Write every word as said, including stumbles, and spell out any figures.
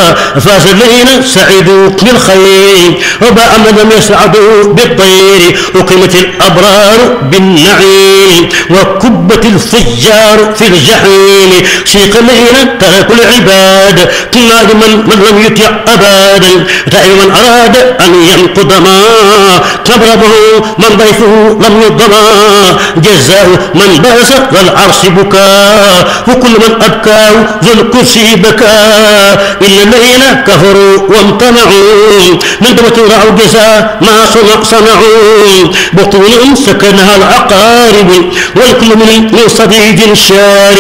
فاز الذين سعدوا بالخير وباع من لم يسعدوا بالطير وقيمت الأبرار بالنعيم وكبت الفجار في الجحيم سيق الذين تركوا العباد كنا لمن من لم يطع أبدا دائما من أراد أن ينقض ما تبربه من ضيفه لم يضما جزاء من باس ذا العرش بكاء وكل من أبكاه ذو الكرسي بكاء إلا الذين كفروا وامتنعوا من دمة رعوا جزاء ما صنع صنعوا بطون سكنها العقارب والكل من صديد شارب